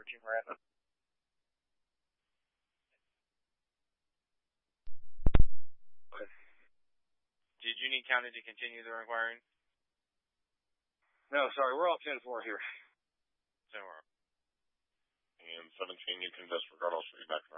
Eugene Miranda. Did you need county to continue the inquiry? No, sorry, we're all 10-4 here. 10-4. And 17, you can disregard all feedback.